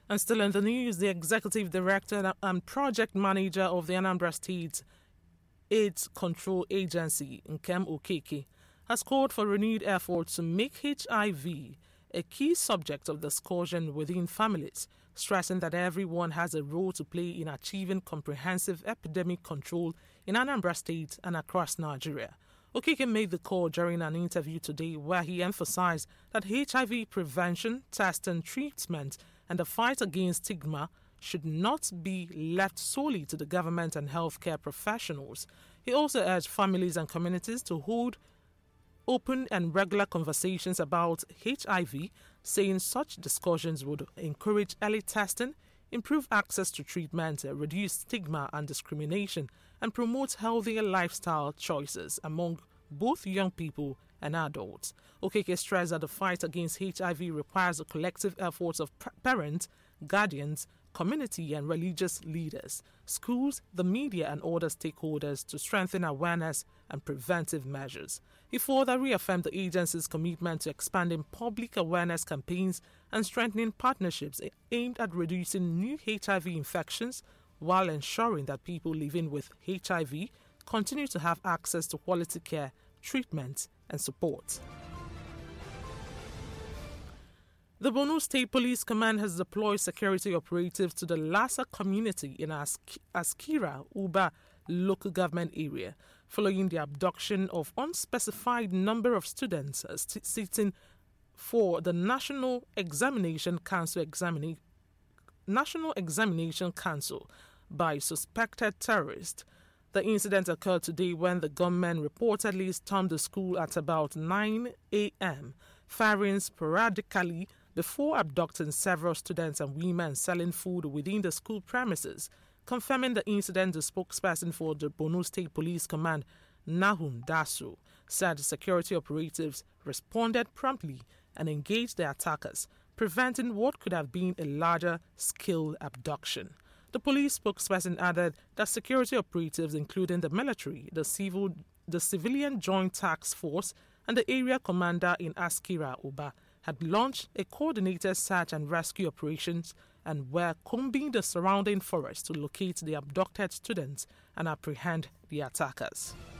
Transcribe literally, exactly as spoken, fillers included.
And still in the news, the executive director and project manager of the Anambra State AIDS Control Agency, Nkem Okeke, has called for renewed efforts to make H I V a key subject of discussion within families, stressing that everyone has a role to play in achieving comprehensive epidemic control in Anambra State and across Nigeria. Okeke made the call during an interview today where he emphasized that H I V prevention, testing, treatment, and the fight against stigma should not be left solely to the government and healthcare professionals. He also urged families and communities to hold open and regular conversations about H I V, saying such discussions would encourage early testing, improve access to treatment, reduce stigma and discrimination, and promote healthier lifestyle choices among both young people and adults. Okeke stressed that the fight against H I V requires the collective efforts of parents, guardians, community and religious leaders, schools, the media and other stakeholders to strengthen awareness and preventive measures. He further reaffirmed the agency's commitment to expanding public awareness campaigns and strengthening partnerships aimed at reducing new H I V infections while ensuring that people living with H I V continue to have access to quality care, treatment and support. The Borno State Police Command has deployed security operatives to the Lassa community in Ask- Askira, Uba local government area, following the abduction of unspecified number of students uh, st- sitting for the National Examination Council examina- National Examination Council by suspected terrorists. The incident occurred today when the gunmen reportedly stormed the school at about nine a.m., firing sporadically before abducting several students and women selling food within the school premises. Confirming the incident, the spokesperson for the Borno State Police Command, Nahum Dasu, said security operatives responded promptly and engaged the attackers, preventing what could have been a larger-scale abduction. The police spokesperson added that security operatives, including the military, the civil, the civilian joint task force, and the area commander in Askira, Uba, had launched a coordinated search and rescue operations and were combing the surrounding forest to locate the abducted students and apprehend the attackers.